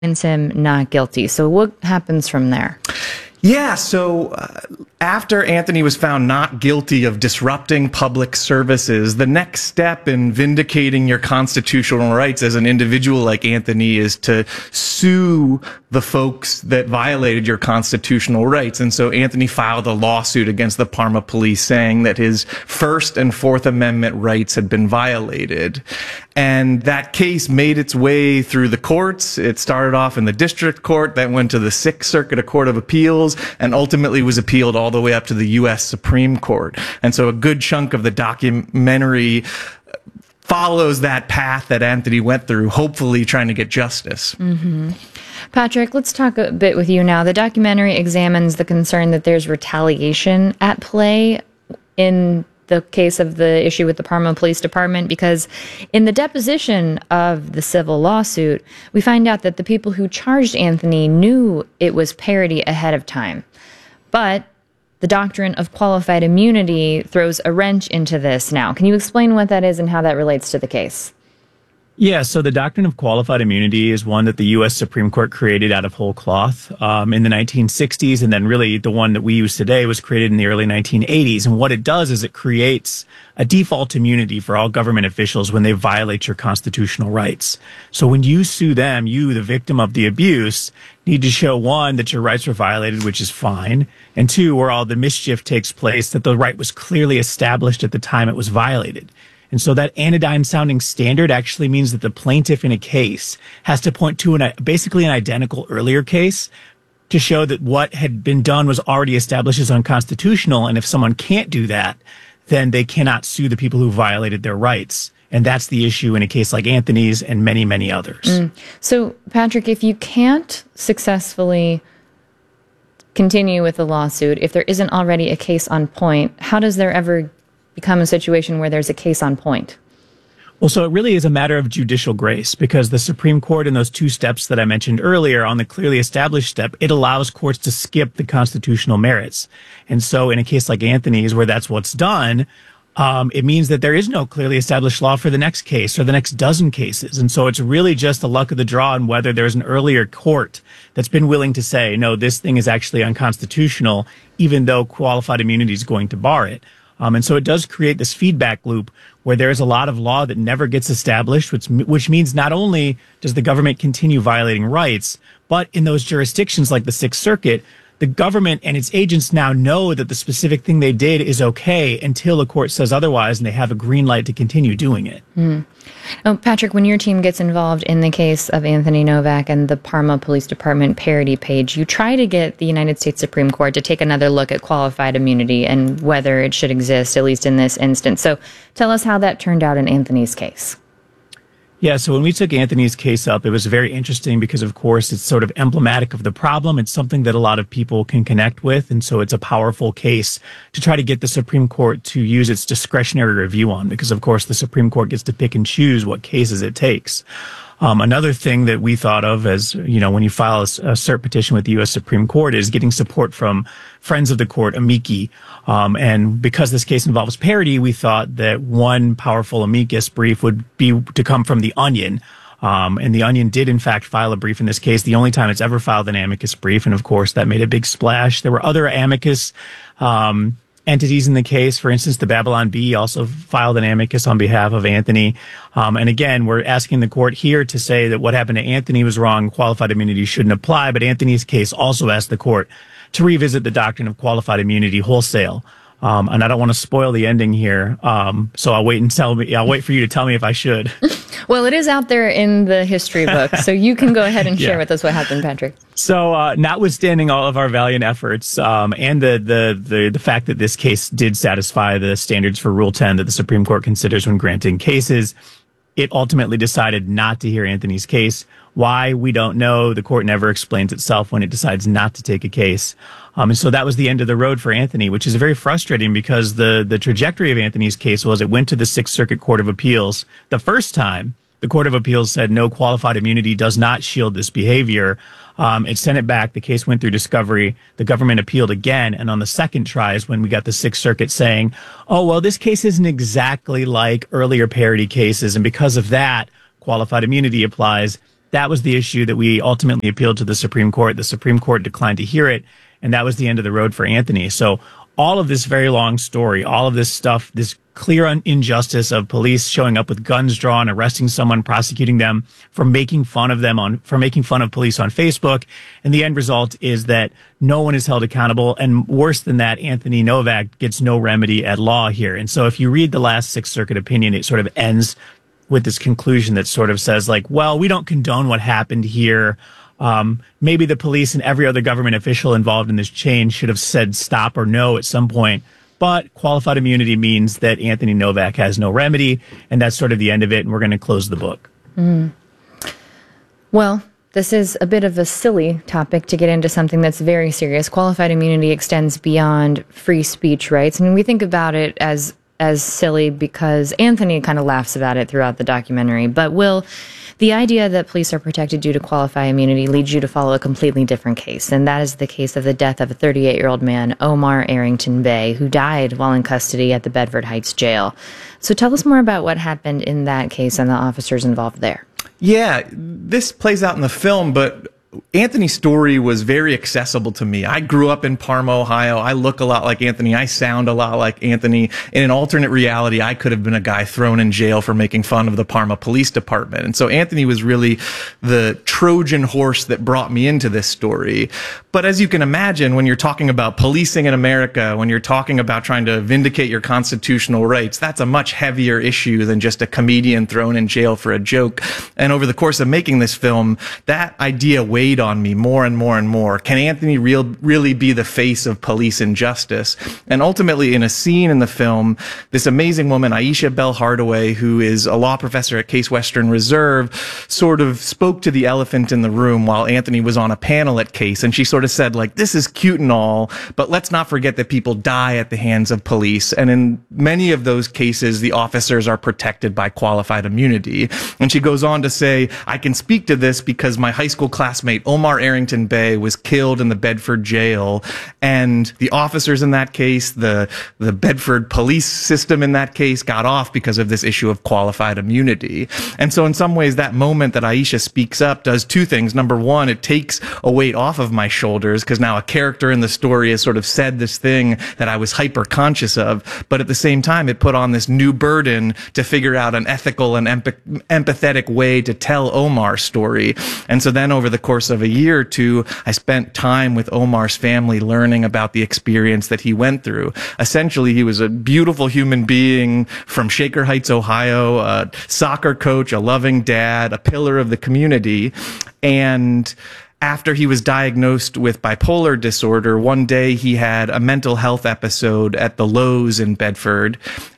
finds him not guilty. So what happens from there? Yeah, so after Anthony was found not guilty of disrupting public services, the next step in vindicating your constitutional rights as an individual like Anthony is to sue the folks that violated your constitutional rights. And so Anthony filed a lawsuit against the Parma police saying that his First and Fourth Amendment rights had been violated. And that case made its way through the courts. It started off in the district court, then went to the Sixth Circuit Court of Appeals, and ultimately was appealed all the way up to the U.S. Supreme Court. And so a good chunk of the documentary follows that path that Anthony went through, hopefully trying to get justice. Mm-hmm. Patrick, let's talk a bit with you now. The documentary examines the concern that there's retaliation at play in the case of the issue with the Parma Police Department, because in the deposition of the civil lawsuit, we find out that the people who charged Anthony knew it was parody ahead of time. But the doctrine of qualified immunity throws a wrench into this now. Can you explain what that is and how that relates to the case? Yeah, so the doctrine of qualified immunity is one that the U.S. Supreme Court created out of whole cloth in the 1960s, and then really the one that we use today was created in the early 1980s. And what it does is it creates a default immunity for all government officials when they violate your constitutional rights. So when you sue them, you, the victim of the abuse, need to show, one, that your rights were violated, which is fine, and two, where all the mischief takes place, that the right was clearly established at the time it was violated. And so that anodyne-sounding standard actually means that the plaintiff in a case has to point to basically an identical earlier case to show that what had been done was already established as unconstitutional. And if someone can't do that, then they cannot sue the people who violated their rights. And that's the issue in a case like Anthony's and many, many others. So, Patrick, if you can't successfully continue with the lawsuit, if there isn't already a case on point, how does there ever become a situation where there's a case on point? Well, so it really is a matter of judicial grace, because the Supreme Court in those two steps that I mentioned earlier, on the clearly established step, it allows courts to skip the constitutional merits. And so in a case like Anthony's, where that's what's done, it means that there is no clearly established law for the next case or the next dozen cases. And so it's really just the luck of the draw on whether there's an earlier court that's been willing to say, no, this thing is actually unconstitutional, even though qualified immunity is going to bar it. And so it does create this feedback loop where there is a lot of law that never gets established, which means not only does the government continue violating rights, but in those jurisdictions like the Sixth Circuit, the government and its agents now know that the specific thing they did is okay until a court says otherwise, and they have a green light to continue doing it. Oh, Patrick, when your team gets involved in the case of Anthony Novak and the Parma Police Department parody page, you try to get the United States Supreme Court to take another look at qualified immunity and whether it should exist, at least in this instance. So tell us how that turned out in Anthony's case. Yeah, so when we took Anthony's case up, it was very interesting because, of course, it's sort of emblematic of the problem. It's something that a lot of people can connect with, and so it's a powerful case to try to get the Supreme Court to use its discretionary review on, because, of course, the Supreme Court gets to pick and choose what cases it takes. Another thing that we thought of as, when you file a cert petition with the U.S. Supreme Court is getting support from friends of the court, amici. And because this case involves parody, we thought that one powerful amicus brief would be to come from The Onion. And The Onion did, in fact, file a brief in this case, the only time it's ever filed an amicus brief. And, of course, that made a big splash. There were other amicus entities in the case. For instance, the Babylon Bee also filed an amicus on behalf of Anthony. And again, we're asking the court here to say that what happened to Anthony was wrong. Qualified immunity shouldn't apply. But Anthony's case also asked the court to revisit the doctrine of qualified immunity wholesale. And I don't want to spoil the ending here. So I'll wait for you to tell me if I should. Well, it is out there in the history book, so you can go ahead and share with us what happened, Patrick. So, notwithstanding all of our valiant efforts, and the fact that this case did satisfy the standards for Rule 10 that the Supreme Court considers when granting cases, it ultimately decided not to hear Anthony's case. Why? We don't know. The court never explains itself when it decides not to take a case. And so that was the end of the road for Anthony, which is very frustrating because the trajectory of Anthony's case was it went to the Sixth Circuit Court of Appeals. The first time, the Court of Appeals said no, qualified immunity does not shield this behavior. It sent it back. The case went through discovery. The government appealed again. And on the second try is when we got the Sixth Circuit saying, oh, well, this case isn't exactly like earlier parody cases. And because of that, qualified immunity applies. that was the issue that we ultimately appealed to the Supreme Court. The Supreme Court declined to hear it, and that was the end of the road for Anthony. So all of this very long story, all of this stuff, this clear injustice of police showing up with guns drawn, arresting someone, prosecuting them for making fun of police on Facebook. And the end result is that no one is held accountable. And worse than that, Anthony Novak gets no remedy at law here. And so if you read the last Sixth Circuit opinion, it sort of ends with this conclusion that sort of says like, well, we don't condone what happened here. Maybe the police and every other government official involved in this chain should have said stop or no at some point. But qualified immunity means that Anthony Novak has no remedy, and that's sort of the end of it, and we're going to close the book. Well, this is a bit of a silly topic to get into something that's very serious. Qualified immunity extends beyond free speech rights. I mean, we think about it as silly because Anthony kind of laughs about it throughout the documentary. But Will, the idea that police are protected due to qualified immunity leads you to follow a completely different case, and that is the case of the death of a 38-year-old man, Omar Arrington Bey, who died while in custody at the Bedford Heights jail. So tell us more about what happened in that case and the officers involved there. Yeah, this plays out in the film, but Anthony's story was very accessible to me. I grew up in Parma, Ohio. I look a lot like Anthony. I sound a lot like Anthony. In an alternate reality, I could have been a guy thrown in jail for making fun of the Parma Police Department. And so Anthony was really the Trojan horse that brought me into this story. But as you can imagine, when you're talking about policing in America, when you're talking about trying to vindicate your constitutional rights, that's a much heavier issue than just a comedian thrown in jail for a joke. And over the course of making this film, that idea weighed on me more and more and more. Can Anthony really be the face of police injustice? And ultimately, in a scene in the film, this amazing woman, Aisha Bell Hardaway, who is a law professor at Case Western Reserve, sort of spoke to the elephant in the room while Anthony was on a panel at Case. And she sort of said, like, this is cute and all, but let's not forget that people die at the hands of police. And in many of those cases, the officers are protected by qualified immunity. And she goes on to say, I can speak to this because my high school classmate Omar Arrington Bey was killed in the Bedford jail, and the officers in that case, the Bedford police system in that case, got off because of this issue of qualified immunity. And so in some ways, that moment that Aisha speaks up does two things. Number one, it takes a weight off of my shoulders because now a character in the story has sort of said this thing that I was hyper conscious of, but at the same time, it put on this new burden to figure out an ethical and empathetic way to tell Omar's story. And so then over the course of a year or two, I spent time with Omar's family learning about the experience that he went through. Essentially, he was a beautiful human being from Shaker Heights, Ohio, a soccer coach, a loving dad, a pillar of the community. And after he was diagnosed with bipolar disorder, one day he had a mental health episode at the Lowe's in Bedford.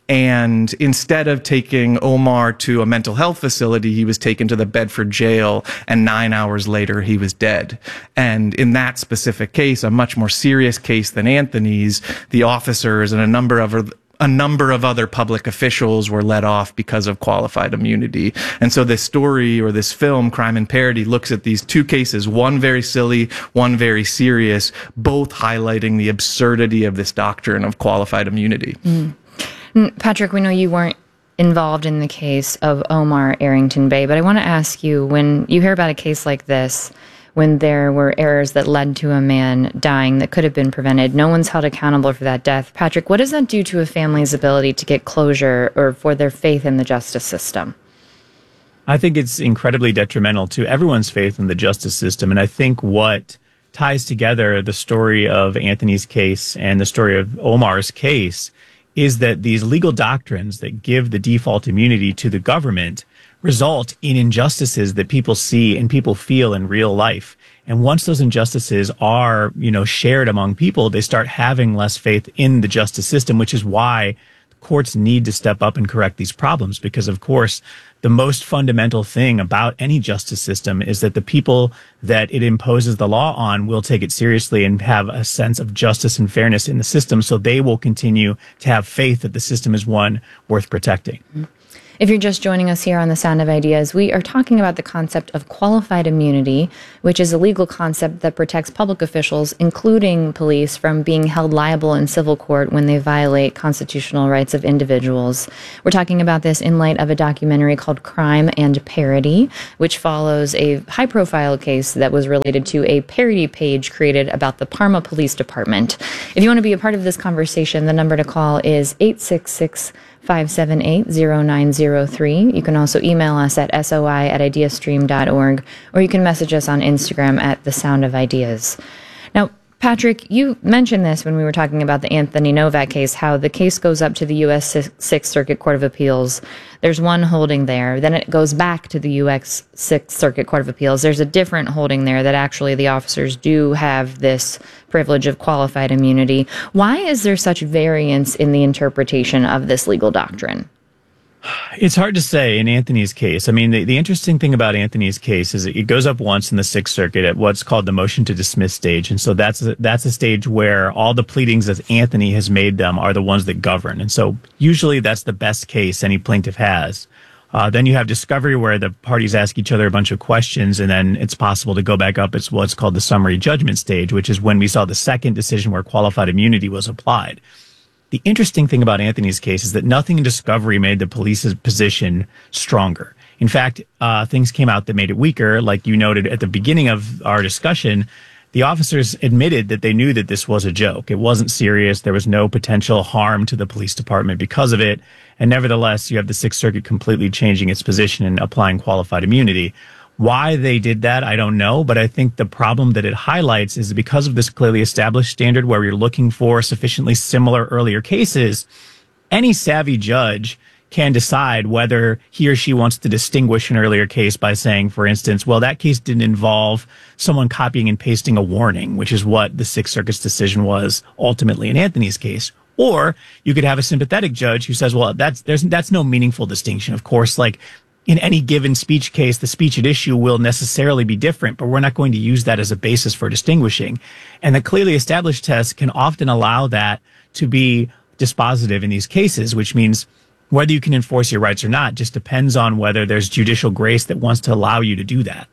And instead of taking Omar to a mental health facility, he was taken to the Bedford jail, and 9 hours later, he was dead. And in that specific case, a much more serious case than Anthony's, the officers and a number of other public officials were let off because of qualified immunity. And so this story, or this film, Crime and Parody, looks at these two cases, one very silly, one very serious, both highlighting the absurdity of this doctrine of qualified immunity. Patrick, we know you weren't involved in the case of Omar Arrington Bey, but I want to ask you, when you hear about a case like this, when there were errors that led to a man dying that could have been prevented, no one's held accountable for that death. Patrick, what does that do to a family's ability to get closure or for their faith in the justice system? I think it's incredibly detrimental to everyone's faith in the justice system. And I think what ties together the story of Anthony's case and the story of Omar's case is that these legal doctrines that give the default immunity to the government result in injustices that people see and people feel in real life. And once those injustices are, shared among people, they start having less faith in the justice system, which is why courts need to step up and correct these problems. Because, of course, the most fundamental thing about any justice system is that the people that it imposes the law on will take it seriously and have a sense of justice and fairness in the system. So they will continue to have faith that the system is one worth protecting. If you're just joining us here on The Sound of Ideas, we are talking about the concept of qualified immunity, which is a legal concept that protects public officials, including police, from being held liable in civil court when they violate constitutional rights of individuals. We're talking about this in light of a documentary called Crime and Parody, which follows a high-profile case that was related to a parody page created about the Parma Police Department. If you want to be a part of this conversation, the number to call is 866-578-0903. You can also email us at soi@ideastream.org, or you can message us on Instagram at The Sound of Ideas. Now, Patrick, you mentioned this when we were talking about the Anthony Novak case, how the case goes up to the U.S. Sixth Circuit Court of Appeals. There's one holding there. Then it goes back to the U.S. Sixth Circuit Court of Appeals. There's a different holding there that actually the officers do have this privilege of qualified immunity. Why is there such variance in the interpretation of this legal doctrine? It's hard to say in Anthony's case. I mean, the interesting thing about Anthony's case is it goes up once in the Sixth Circuit at what's called the motion to dismiss stage. And so that's a stage where all the pleadings that Anthony has made them are the ones that govern. And so usually that's the best case any plaintiff has. Then you have discovery where the parties ask each other a bunch of questions, and then it's possible to go back up. It's what's called the summary judgment stage, which is when we saw the second decision where qualified immunity was applied. The interesting thing about Anthony's case is that nothing in discovery made the police's position stronger. In fact, things came out that made it weaker. Like you noted at the beginning of our discussion, the officers admitted that they knew that this was a joke. It wasn't serious. There was no potential harm to the police department because of it. And nevertheless, you have the Sixth Circuit completely changing its position and applying qualified immunity. Why they did that, I don't know, but I think the problem that it highlights is because of this clearly established standard where you're looking for sufficiently similar earlier cases, any savvy judge can decide whether he or she wants to distinguish an earlier case by saying, for instance, well, that case didn't involve someone copying and pasting a warning, which is what the Sixth Circuit's decision was ultimately in Anthony's case. Or you could have a sympathetic judge who says, well, that's no meaningful distinction. Of course, like, in any given speech case, the speech at issue will necessarily be different, but we're not going to use that as a basis for distinguishing. And the clearly established test can often allow that to be dispositive in these cases, which means whether you can enforce your rights or not just depends on whether there's judicial grace that wants to allow you to do that.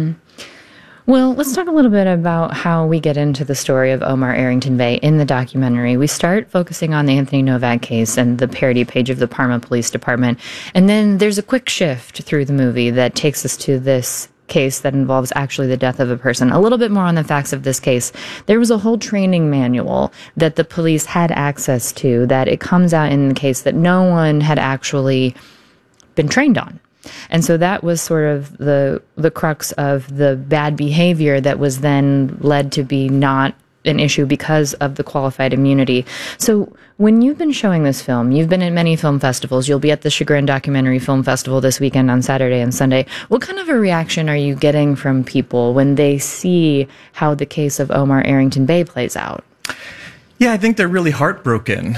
Well, let's talk a little bit about how we get into the story of Omar Arrington Bay in the documentary. We start focusing on the Anthony Novak case and the parody page of the Parma Police Department. And then there's a quick shift through the movie that takes us to this case that involves actually the death of a person. A little bit more on the facts of this case. There was a whole training manual that the police had access to that it comes out in the case that no one had actually been trained on. And so that was sort of the crux of the bad behavior that was then led to be not an issue because of the qualified immunity. So when you've been showing this film, you've been at many film festivals. You'll be at the Chagrin Documentary Film Festival this weekend on Saturday and Sunday. What kind of a reaction are you getting from people when they see how the case of Omar Arrington Bay plays out? Yeah, I think they're really heartbroken.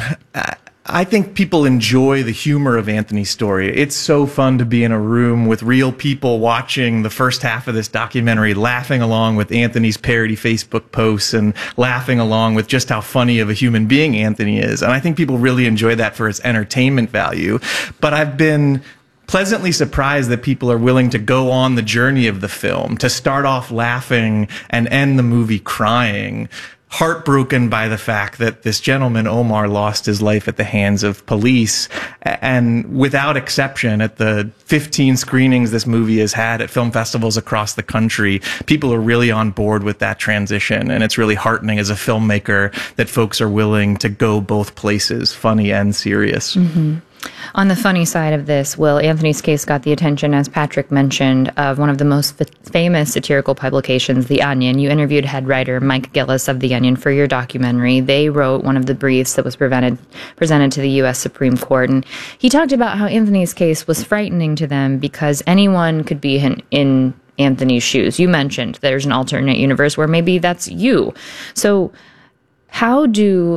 I think people enjoy the humor of Anthony's story. It's so fun to be in a room with real people watching the first half of this documentary, laughing along with Anthony's parody Facebook posts and laughing along with just how funny of a human being Anthony is. And I think people really enjoy that for its entertainment value. But I've been pleasantly surprised that people are willing to go on the journey of the film, to start off laughing and end the movie crying, heartbroken by the fact that this gentleman, Omar, lost his life at the hands of police. And without exception, at the 15 screenings this movie has had at film festivals across the country, people are really on board with that transition. And it's really heartening as a filmmaker that folks are willing to go both places, funny and serious. Mm-hmm. On the funny side of this, Will, Anthony's case got the attention, as Patrick mentioned, of one of the most famous satirical publications, The Onion. You interviewed head writer Mike Gillis of The Onion for your documentary. They wrote one of the briefs that was presented to the U.S. Supreme Court. And he talked about how Anthony's case was frightening to them because anyone could be in Anthony's shoes. You mentioned there's an alternate universe where maybe that's you. So how do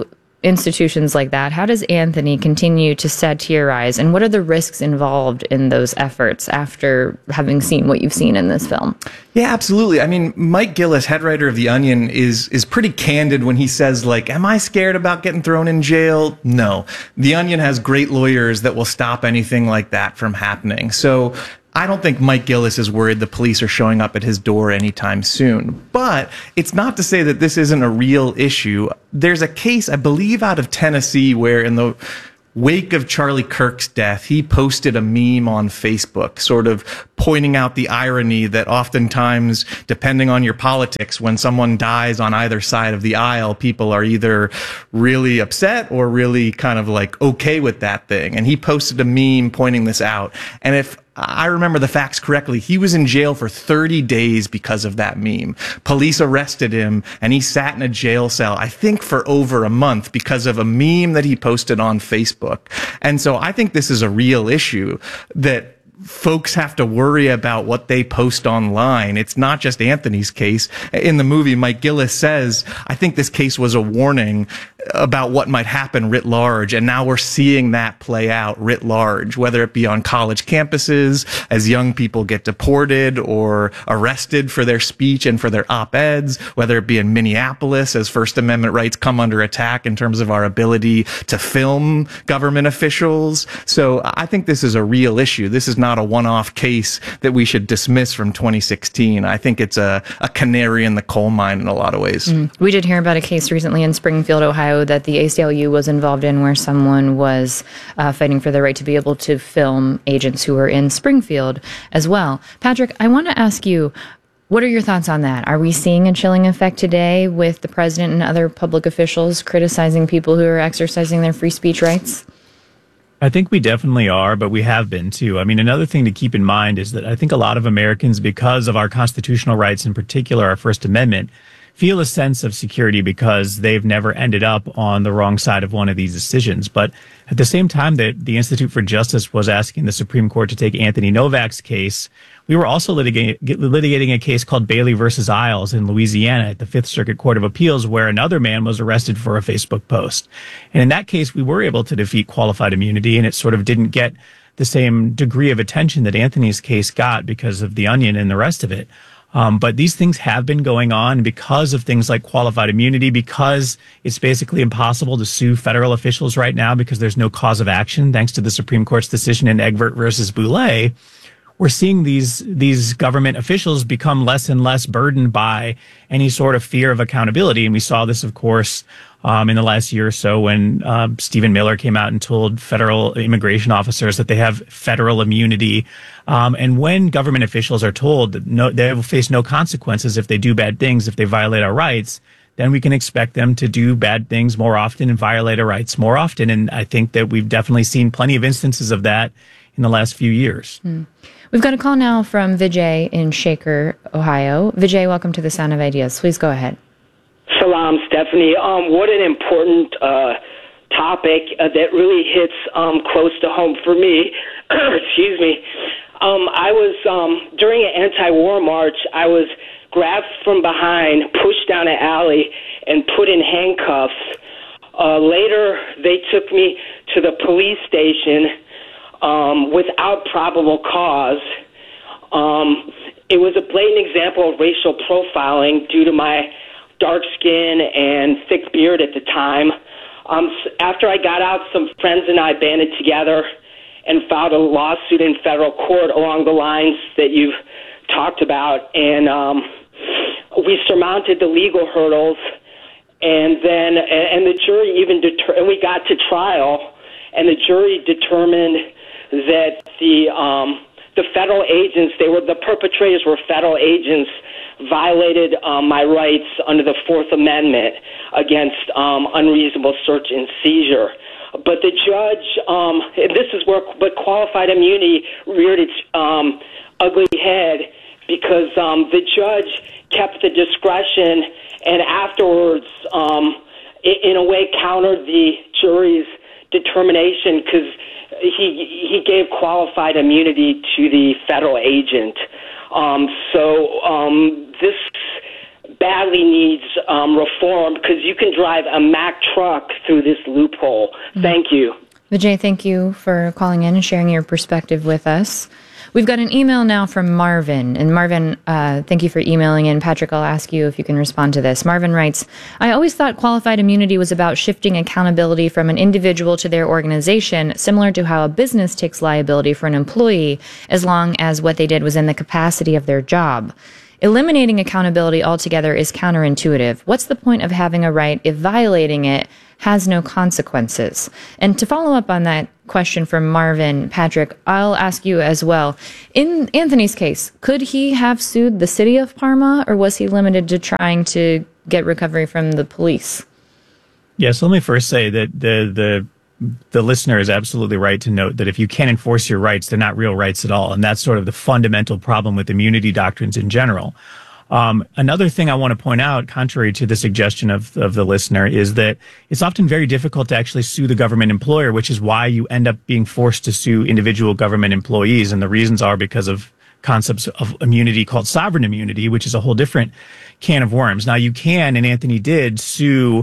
institutions like that, how does Anthony continue to satirize, and what are the risks involved in those efforts after having seen what you've seen in this film? Yeah, absolutely. I mean, Mike Gillis, head writer of The Onion, is pretty candid when he says, like, am I scared about getting thrown in jail? No. The Onion has great lawyers that will stop anything like that from happening. So I don't think Mike Gillis is worried the police are showing up at his door anytime soon. But it's not to say that this isn't a real issue. There's a case, I believe, out of Tennessee where in the wake of Charlie Kirk's death, he posted a meme on Facebook, sort of pointing out the irony that oftentimes, depending on your politics, when someone dies on either side of the aisle, people are either really upset or really kind of like okay with that thing. And he posted a meme pointing this out. And if I remember the facts correctly, he was in jail for 30 days because of that meme. Police arrested him, and he sat in a jail cell, I think for over a month, because of a meme that he posted on Facebook. And so I think this is a real issue that folks have to worry about what they post online. It's not just Anthony's case. In the movie, Mike Gillis says, I think this case was a warning about what might happen writ large. And now we're seeing that play out writ large, whether it be on college campuses as young people get deported or arrested for their speech and for their op-eds, whether it be in Minneapolis as First Amendment rights come under attack in terms of our ability to film government officials. So I think this is a real issue. This is not a one-off case that we should dismiss from 2016. I think it's a canary in the coal mine in a lot of ways. We did hear about a case recently in Springfield, Ohio, that the ACLU was involved in where someone was fighting for the right to be able to film agents who were in Springfield as well. Patrick, I want to ask you, what are your thoughts on that? Are we seeing a chilling effect today with the president and other public officials criticizing people who are exercising their free speech rights? I think we definitely are, but we have been too. I mean, another thing to keep in mind is that I think a lot of Americans, because of our constitutional rights, in particular our First Amendment, feel a sense of security because they've never ended up on the wrong side of one of these decisions. But at the same time that the Institute for Justice was asking the Supreme Court to take Anthony Novak's case, we were also litigating a case called Bailey versus Isles in Louisiana at the Fifth Circuit Court of Appeals, where another man was arrested for a Facebook post. And in that case, we were able to defeat qualified immunity, and it sort of didn't get the same degree of attention that Anthony's case got because of The Onion and the rest of it. But these things have been going on because of things like qualified immunity, because it's basically impossible to sue federal officials right now because there's no cause of action, thanks to the Supreme Court's decision in Egbert versus Boulay. We're seeing these government officials become less and less burdened by any sort of fear of accountability. And we saw this, of course, in the last year or so when Stephen Miller came out and told federal immigration officers that they have federal immunity. And when government officials are told that they will face no consequences if they do bad things, if they violate our rights, then we can expect them to do bad things more often and violate our rights more often. And I think that we've definitely seen plenty of instances of that in the last few years. We've got a call now from Vijay in Shaker, Ohio. Vijay, welcome to The Sound of Ideas. Please go ahead. Salam, Stephanie. What an important topic that really hits close to home for me. Excuse me. I was, during an anti-war march, I was grabbed from behind, pushed down an alley, and put in handcuffs. Later, they took me to the police station without probable cause. It was a blatant example of racial profiling due to my dark skin and thick beard at the time. After I got out, some friends and I banded together and filed a lawsuit in federal court along the lines that you've talked about. And we surmounted the legal hurdles. And then, and the jury even and we got to trial, and the jury determined that the federal agents, the perpetrators were federal agents, violated my rights under the Fourth Amendment against unreasonable search and seizure. But the judge, and this is where qualified immunity reared its ugly head, because the judge kept the discretion and afterwards, in a way, countered the jury's determination because he gave qualified immunity to the federal agent. So this badly needs reform because you can drive a Mack truck through this loophole. Thank you. Vijay, thank you for calling in and sharing your perspective with us. We've got an email now from Marvin. And Marvin, thank you for emailing in. Patrick, I'll ask you if you can respond to this. Marvin writes, I always thought qualified immunity was about shifting accountability from an individual to their organization, similar to how a business takes liability for an employee, as long as what they did was in the capacity of their job. Eliminating accountability altogether is counterintuitive. What's the point of having a right if violating it has no consequences? And to follow up on that question from Marvin, Patrick, I'll ask you as well. In Anthony's case, could he have sued the city of Parma, or was he limited to trying to get recovery from the police? Yes, let me first say that the listener is absolutely right to note that if you can't enforce your rights, they're not real rights at all. And that's sort of the fundamental problem with immunity doctrines in general. Another thing I want to point out, contrary to the suggestion of the listener, is that it's often very difficult to actually sue the government employer, which is why you end up being forced to sue individual government employees. And the reasons are because of concepts of immunity called sovereign immunity, which is a whole different can of worms. Now, you can, and Anthony did, sue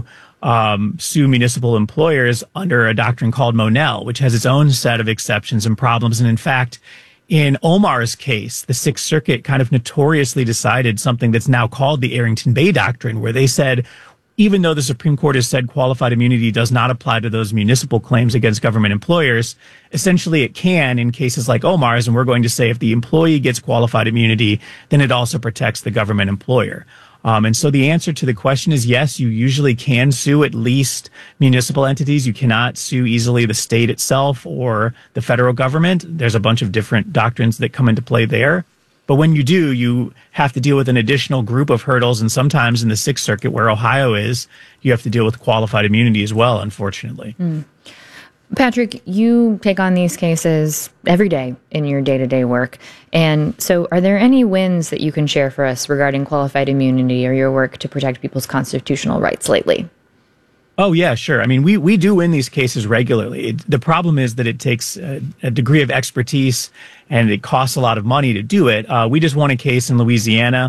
municipal employers under a doctrine called Monell, which has its own set of exceptions and problems. And in fact, in Omar's case, the Sixth Circuit kind of notoriously decided something that's now called the Arrington Bay Doctrine, where they said, even though the Supreme Court has said qualified immunity does not apply to those municipal claims against government employers, essentially it can in cases like Omar's, and we're going to say if the employee gets qualified immunity, then it also protects the government employer. And so the answer to the question is yes, you usually can sue at least municipal entities. You cannot sue easily the state itself or the federal government. There's a bunch of different doctrines that come into play there. But when you do, you have to deal with an additional group of hurdles. And sometimes in the Sixth Circuit, where Ohio is, you have to deal with qualified immunity as well, unfortunately. Patrick, you take on these cases every day in your day-to-day work. And so are there any wins that you can share for us regarding qualified immunity or your work to protect people's constitutional rights lately? Oh, yeah, sure. I mean, we do win these cases regularly. The problem is that it takes a degree of expertise and it costs a lot of money to do it. We just won a case in Louisiana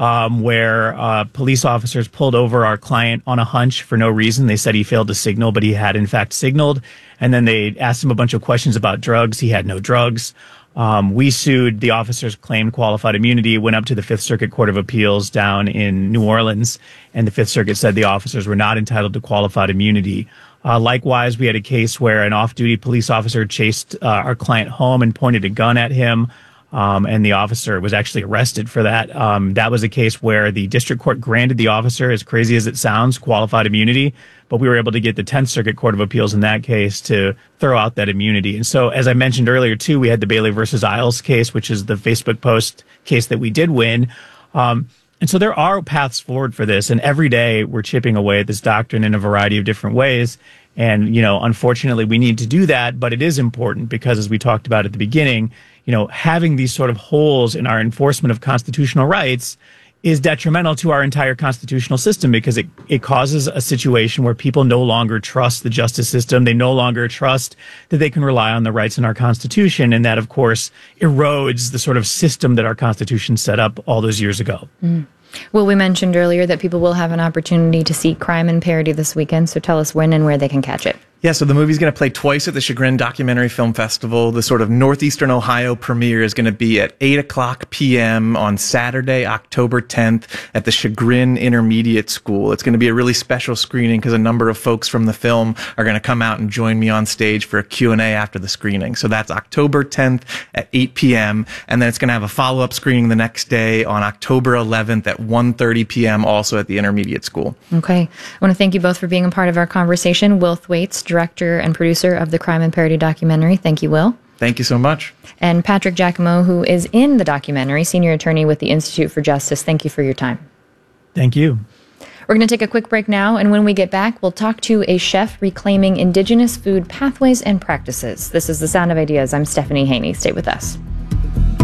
where police officers pulled over our client on a hunch for no reason. They said he failed to signal, but he had in fact signaled. And then they asked him a bunch of questions about drugs. He had no drugs. We sued. The officers claimed qualified immunity, went up to the Fifth Circuit Court of Appeals down in New Orleans, and the Fifth Circuit said the officers were not entitled to qualified immunity. Likewise, we had a case where an off-duty police officer chased our client home and pointed a gun at him. And the officer was actually arrested for that. That was a case where the district court granted the officer, as crazy as it sounds, qualified immunity, but we were able to get the 10th Circuit Court of Appeals in that case to throw out that immunity. And so, as I mentioned earlier, too, we had the Bailey versus Isles case, which is the Facebook post case that we did win. And so there are paths forward for this, and every day we're chipping away at this doctrine in a variety of different ways. And, you know, unfortunately, we need to do that, but it is important because, as we talked about at the beginning, you know, having these sort of holes in our enforcement of constitutional rights is detrimental to our entire constitutional system because it causes a situation where people no longer trust the justice system. They no longer trust that they can rely on the rights in our Constitution. And that, of course, erodes the sort of system that our Constitution set up all those years ago. Well, we mentioned earlier that people will have an opportunity to see Crime and Parody this weekend. So tell us when and where they can catch it. Yeah, so the movie's going to play twice at the Chagrin Documentary Film Festival. The sort of Northeastern Ohio premiere is going to be at 8 o'clock p.m. on Saturday, October 10th at the Chagrin Intermediate School. It's going to be a really special screening because a number of folks from the film are going to come out and join me on stage for a Q&A after the screening. So that's October 10th at 8 p.m. And then it's going to have a follow-up screening the next day on October 11th at 1:30 p.m. also at the Intermediate School. Okay. I want to thank you both for being a part of our conversation. Will Thwaites, director and producer of the Crime and Parody documentary. Thank you, Will. Thank you so much. And Patrick Giacomo, who is in the documentary, senior attorney with the Institute for Justice. Thank you for your time. Thank you. We're going to take a quick break now, and when we get back, we'll talk to a chef reclaiming indigenous food pathways and practices. This is The Sound of Ideas. I'm Stephanie Haney. Stay with us.